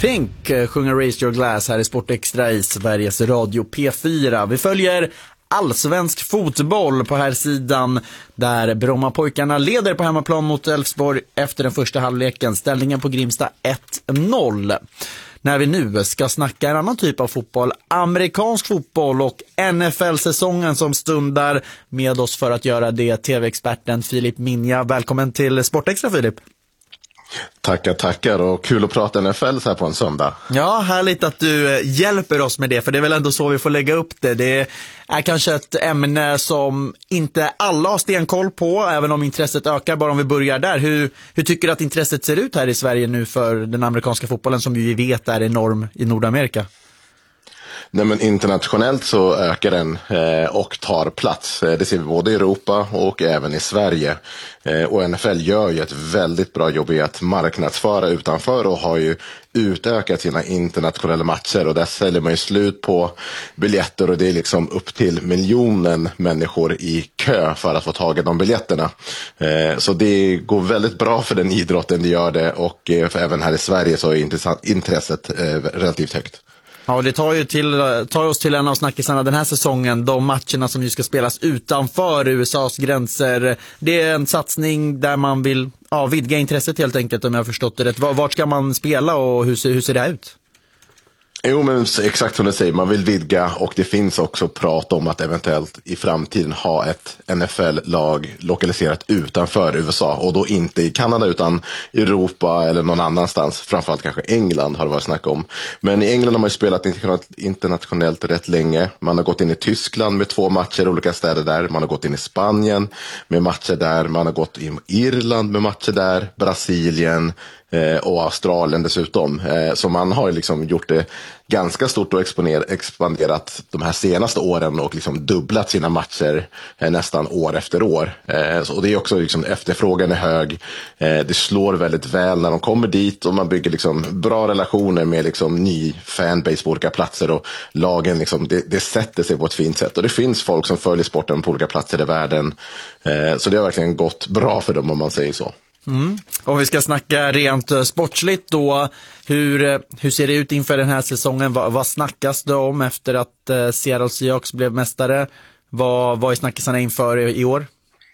Pink sjunger Raise Your Glass här i Sport Extra i Sveriges Radio P4. Vi följer allsvensk fotboll på här sidan där Brommapojkarna leder på hemmaplan mot Elfsborg efter den första halvleken. Ställningen på Grimsta 1-0. När vi nu ska snacka en annan typ av fotboll, amerikansk fotboll och NFL-säsongen som stundar. Med oss för att göra det tv-experten Filip Minja. Välkommen till Sportextra, Filip. Tackar och kul att prata NFL så här på en söndag. Ja, härligt att du hjälper oss med det, för det är väl ändå så vi får lägga upp det. Det är kanske ett ämne som inte alla har stenkoll på, även om intresset ökar. Bara om vi börjar där. Hur tycker du att intresset ser ut här i Sverige nu för den amerikanska fotbollen som vi vet är enorm i Nordamerika? Nej, men internationellt så ökar den och tar plats. Det ser vi både i Europa och även i Sverige. Och NFL gör ju ett väldigt bra jobb i att marknadsföra utanför och har ju utökat sina internationella matcher. Och där säljer man ju slut på biljetter och det är liksom upp till 1 miljon människor i kö för att få tag i de biljetterna. Så det går väldigt bra för den idrotten, det gör det. Och även här i Sverige så är intresset relativt högt. Ja, det tar oss till en av snackisarna den här säsongen. De matcherna som ju ska spelas utanför USAs gränser. Det är en satsning där man vill vidga intresset helt enkelt, om jag har förstått det rätt. Vart ska man spela och hur ser det här ut? Jo, men exakt som du säger, man vill vidga och det finns också prat om att eventuellt i framtiden ha ett NFL-lag lokaliserat utanför USA och då inte i Kanada utan i Europa eller någon annanstans, framförallt kanske England har det varit snack om. Men i England har man ju spelat internationellt rätt länge. Man har gått in i Tyskland med 2 matcher i olika städer där, man har gått in i Spanien med matcher där, man har gått in i Irland med matcher där, Brasilien och Australien dessutom. Så man har liksom gjort det ganska stort och expanderat de här senaste åren och liksom dubblat sina matcher nästan år efter år. Och det är också liksom, efterfrågan är hög. Det slår väldigt väl när de kommer dit och man bygger liksom bra relationer med liksom ny fanbase på olika platser och lagen liksom, det sätter sig på ett fint sätt. Och det finns folk som följer sporten på olika platser i världen. Så det har verkligen gått bra för dem, om man säger så. Om vi ska snacka rent sportsligt då, hur ser det ut inför den här säsongen? Vad snackas det om efter att Seattle Seahawks blev mästare? Vad är snackisarna inför i år?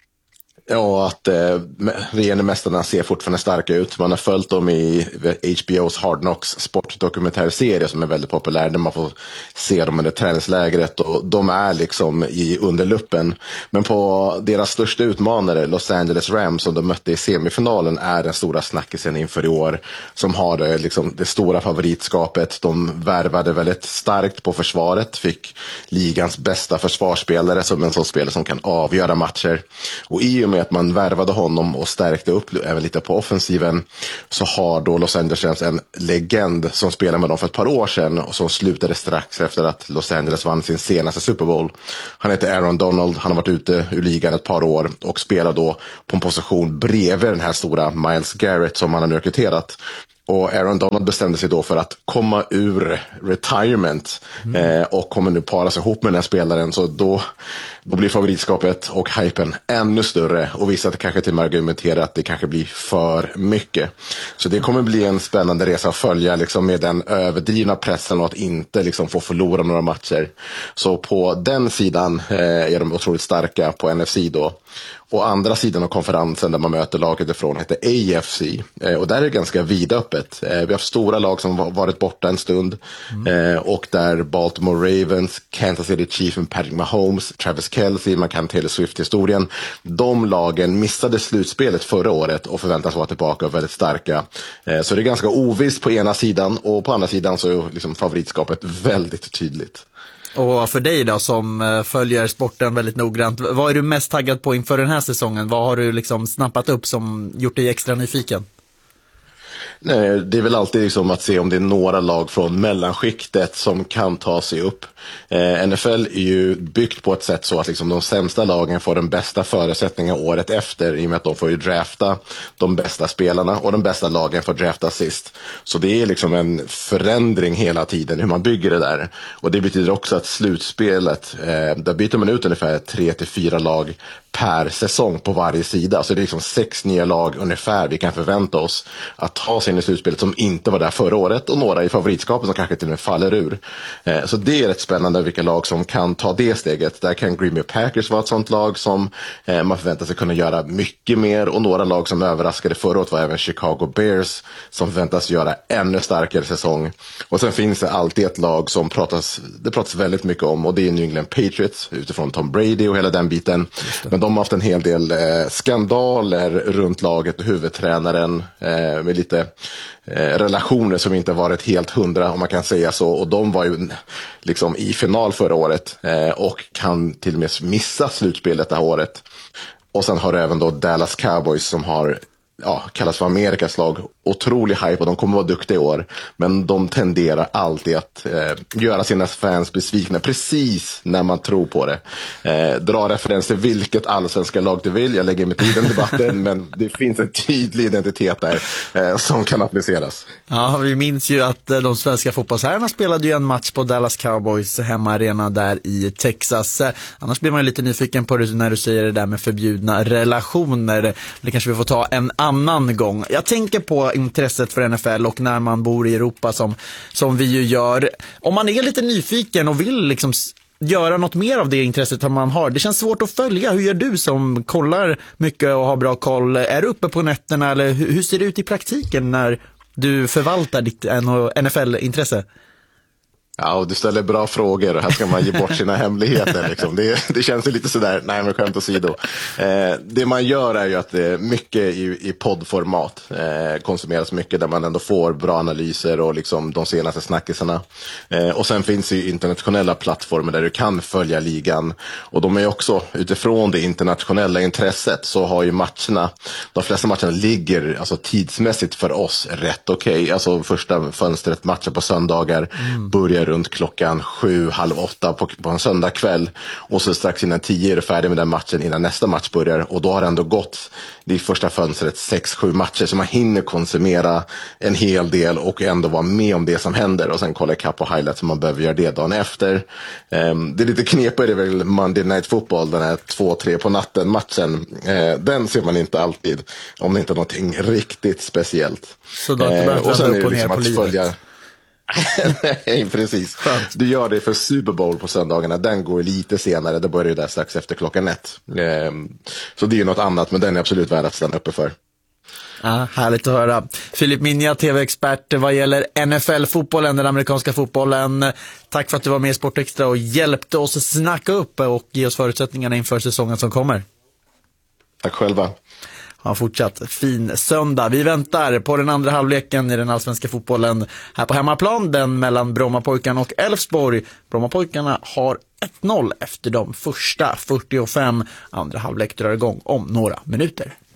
Ja, att regerande mästarna ser fortfarande starka ut. Man har följt dem i HBOs Hard Knocks sportdokumentärserie som är väldigt populär, där man får se dem under träningslägret och de är liksom i underluppen. Men på deras största utmanare, Los Angeles Rams, som de mötte i semifinalen, är den stora snackisen inför i år, som har liksom det stora favoritskapet. De värvade väldigt starkt på försvaret, fick ligans bästa försvarsspelare som en sån spelare som kan avgöra matcher. Och i och med att man värvade honom och stärkte upp även lite på offensiven, så har då Los Angeles en legend som spelade med dem för ett par år sedan och som slutade strax efter att Los Angeles vann sin senaste Super Bowl. Han heter Aaron Donald, han har varit ute ur ligan ett par år och spelar då på en position bredvid den här stora Myles Garrett som han har rekryterat. Och Aaron Donald bestämde sig då för att komma ur retirement och kommer nu para sig ihop med den här spelaren. Så då blir favoritskapet och hypen ännu större. Och vissa kanske till och med argumenterar att det kanske blir för mycket. Så det kommer bli en spännande resa att följa liksom, med den överdrivna pressen och att inte liksom, få förlora några matcher. Så på den sidan är de otroligt starka på NFC då. Och andra sidan av konferensen där man möter laget ifrån heter AFC. Och där är det ganska vidöppet. Vi har haft stora lag som varit borta en stund. Och där Baltimore Ravens, Kansas City Chiefs med Patrick Mahomes, Travis Kelce, man kan Taylor Swift-historien. De lagen missade slutspelet förra året och förväntas vara tillbaka och väldigt starka. Så det är ganska ovisst på ena sidan och på andra sidan så är liksom favoritskapet väldigt tydligt. Och för dig då som följer sporten väldigt noggrant, vad är du mest taggad på inför den här säsongen? Vad har du liksom snappat upp som gjort dig extra nyfiken? Nej, det är väl alltid liksom att se om det är några lag från mellanskiktet som kan ta sig upp. NFL är ju byggt på ett sätt så att liksom de sämsta lagen får den bästa förutsättningen året efter, i och med att de får ju drafta de bästa spelarna och de bästa lagen får drafta sist. Så det är liksom en förändring hela tiden hur man bygger det där. Och det betyder också att slutspelet, där byter man ut ungefär 3-4 lag per säsong på varje sida. Så det är liksom 6 nya lag ungefär vi kan förvänta oss att ta sig in i slutspelet som inte var där förra året och några i favoritskapet som kanske till och med faller ur. Så det är rätt spännande vilka lag som kan ta det steget. Där kan Green Bay Packers vara ett sånt lag som man förväntar sig kunna göra mycket mer, och några lag som överraskade förra året var även Chicago Bears som förväntas göra ännu starkare säsong. Och sen finns det alltid ett lag som det pratas väldigt mycket om, och det är New England Patriots utifrån Tom Brady och hela den biten. Men de har haft en hel del skandaler runt laget och huvudtränaren med lite relationer som inte varit helt 100 om man kan säga så, och de var ju liksom i final förra året och kan till och med missa slutspelet det här året. Och sen har du även då Dallas Cowboys som har kallas för Amerikas lag. Otrolig hype, och de kommer vara duktiga i år. Men de tenderar alltid att göra sina fans besvikna precis när man tror på det. Dra referenser vilket allsvenska lag du vill. Jag lägger mig till den debatten, men det finns en tydlig identitet där som kan appliceras. Ja, vi minns ju att de svenska fotbollsherrarna spelade ju en match på Dallas Cowboys hemmaarena där i Texas. Annars blir man ju lite nyfiken på det när du säger det där med förbjudna relationer. Det kanske vi får ta en annan gång. Jag tänker på intresset för NFL och när man bor i Europa som vi ju gör. Om man är lite nyfiken och vill liksom göra något mer av det intresset man har. Det känns svårt att följa. Hur gör du som kollar mycket och har bra koll? Är du uppe på nätterna, eller hur ser det ut i praktiken när du förvaltar ditt NFL-intresse? Ja, och du ställer bra frågor, och här ska man ge bort sina hemligheter. Liksom. Det känns ju lite sådär, nej men skämt åsido. Det man gör är ju att mycket i poddformat konsumeras mycket, där man ändå får bra analyser och liksom de senaste snackisarna. Och sen finns det ju internationella plattformar där du kan följa ligan, och de är också utifrån det internationella intresset, så har ju de flesta matcherna ligger alltså tidsmässigt för oss rätt okej. Alltså första fönstret, matcher på söndagar börjar runt klockan 7:30 på en söndagkväll, och så strax innan 10 är du färdig med den matchen innan nästa match börjar, och då har det ändå gått i första fönstret 6-7 matcher, så man hinner konsumera en hel del och ändå vara med om det som händer, och sen kolla ikapp på highlights om man behöver göra det dagen efter. Det är lite knepigt, det är väl Monday Night Football, den här 2-3 på natten matchen, den ser man inte alltid om det inte är någonting riktigt speciellt. Så då och sen är det liksom att följa. Nej, precis. Du gör det för Super Bowl på söndagarna. Den går lite senare, det börjar ju där strax efter klockan 1. Så det är ju något annat, men den är absolut värd att stanna uppe för. Ja, härligt att höra. Filip Minja, tv-expert vad gäller NFL-fotbollen, den amerikanska fotbollen. Tack för att du var med i Sportextra och hjälpte oss snacka upp och ge oss förutsättningarna inför säsongen som kommer. Tack själva. Ha fortsatt fin söndag. Vi väntar på den andra halvleken i den allsvenska fotbollen här på hemmaplan, den mellan Brommapojkarna och Elfsborg. Brommapojkarna har 1-0 efter de första 45. Andra halvlek drar igång om några minuter.